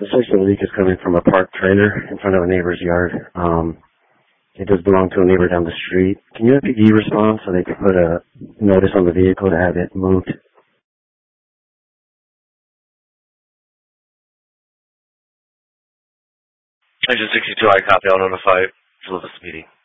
Looks like the leak is coming from a parked trailer in front of a neighbor's yard. It does belong to a neighbor down the street. Can UPD respond so they can put a notice on the vehicle to have it moved? Agent 62, I copy. I'll notify Phillips meeting.